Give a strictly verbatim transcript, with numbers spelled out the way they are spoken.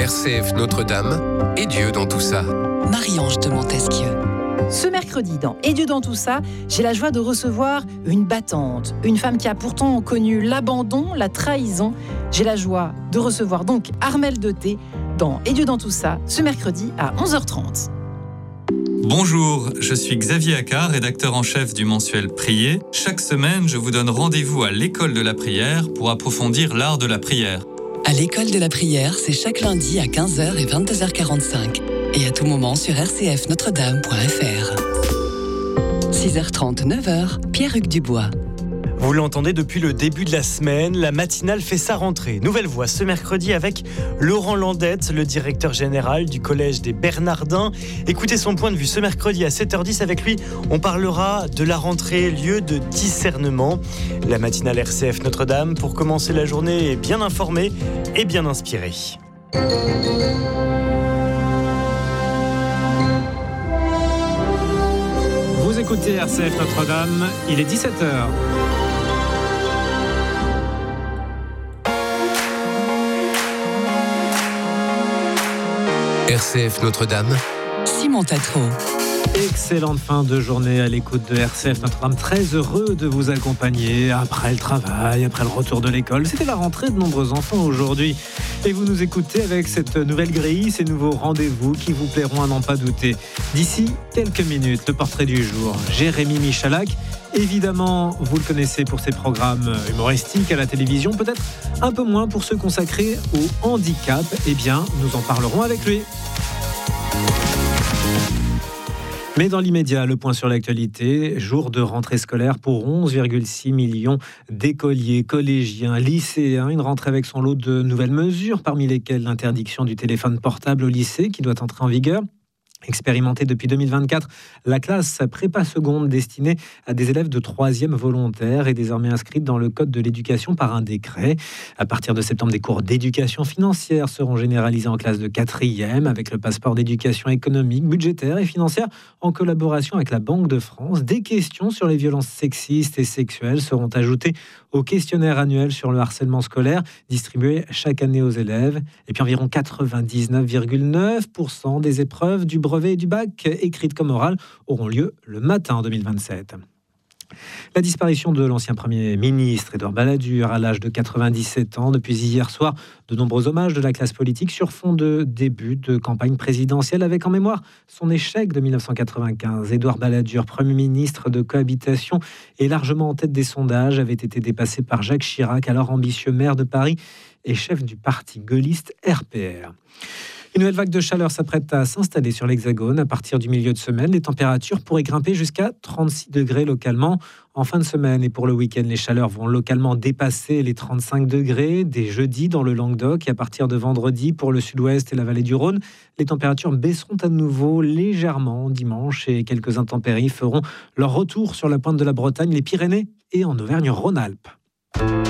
R C F Notre-Dame et Dieu dans tout ça. Marie-Ange de Montesquieu. Ce mercredi, dans Et Dieu dans tout ça, j'ai la joie de recevoir une battante, une femme qui a pourtant connu l'abandon, la trahison. J'ai la joie de recevoir donc Armelle Dauté dans Et Dieu dans tout ça, ce mercredi à onze heures trente. Bonjour, je suis Xavier Accard, rédacteur en chef du mensuel Prier. Chaque semaine, je vous donne rendez-vous à l'école de la prière pour approfondir l'art de la prière. À l'école de la prière, c'est chaque lundi à quinze heures et vingt-deux heures quarante-cinq. Et à tout moment sur r c f notre dame point f r. six heures trente, neuf heures, Pierre-Hugues Dubois. Vous l'entendez depuis le début de la semaine, la matinale fait sa rentrée. Nouvelle voix ce mercredi avec Laurent Landette, le directeur général du Collège des Bernardins. Écoutez son point de vue ce mercredi à sept heures dix. Avec lui, on parlera de la rentrée, lieu de discernement. La matinale R C F Notre-Dame, pour commencer la journée, est bien informée et bien inspirée. Vous écoutez R C F Notre-Dame, il est dix-sept heures. R C F Notre-Dame. Simon Tatro. Excellente fin de journée à l'écoute de R C F Notre-Dame. Très heureux de vous accompagner après le travail, après le retour de l'école. C'était la rentrée de nombreux enfants aujourd'hui. Et vous nous écoutez avec cette nouvelle grille, ces nouveaux rendez-vous qui vous plairont à n'en pas douter. D'ici quelques minutes, le portrait du jour, Jérémy Michalak. Évidemment, vous le connaissez pour ses programmes humoristiques à la télévision, peut-être un peu moins pour ceux consacrés au handicap. Eh bien, nous en parlerons avec lui. Mais dans l'immédiat, le point sur l'actualité, jour de rentrée scolaire pour onze virgule six millions d'écoliers, collégiens, lycéens. Une rentrée avec son lot de nouvelles mesures, parmi lesquelles l'interdiction du téléphone portable au lycée qui doit entrer en vigueur. Expérimentée depuis deux mille vingt-quatre, la classe prépa seconde destinée à des élèves de troisième volontaire est désormais inscrite dans le code de l'éducation par un décret. À partir de septembre, des cours d'éducation financière seront généralisés en classe de quatrième avec le passeport d'éducation économique, budgétaire et financière en collaboration avec la Banque de France. Des questions sur les violences sexistes et sexuelles seront ajoutées au questionnaire annuel sur le harcèlement scolaire distribué chaque année aux élèves. Et puis environ quatre-vingt-dix-neuf virgule neuf pour cent des épreuves du brevet et du bac, écrites comme orales, auront lieu le matin en deux mille vingt-sept. La disparition de l'ancien Premier ministre Édouard Balladur à l'âge de quatre-vingt-dix-sept ans. Depuis hier soir, de nombreux hommages de la classe politique sur fond de début de campagne présidentielle avec en mémoire son échec de mille neuf cent quatre-vingt-quinze. Édouard Balladur, Premier ministre de cohabitation et largement en tête des sondages, avait été dépassé par Jacques Chirac, alors ambitieux maire de Paris et chef du parti gaulliste R P R. Une nouvelle vague de chaleur s'apprête à s'installer sur l'Hexagone. À partir du milieu de semaine, les températures pourraient grimper jusqu'à trente-six degrés localement. En fin de semaine et pour le week-end, les chaleurs vont localement dépasser les trente-cinq degrés dès jeudi dans le Languedoc. Et à partir de vendredi, pour le sud-ouest et la vallée du Rhône, les températures baisseront à nouveau légèrement dimanche et quelques intempéries feront leur retour sur la pointe de la Bretagne, les Pyrénées et en Auvergne-Rhône-Alpes.